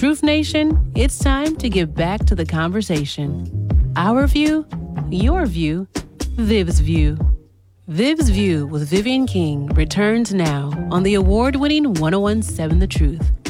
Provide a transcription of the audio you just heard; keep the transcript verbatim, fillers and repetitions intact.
Truth Nation, it's time to get back to the conversation. Our view, your view, Viv's View. Viv's View with Vivian King returns now on the award-winning one oh one point seven The Truth.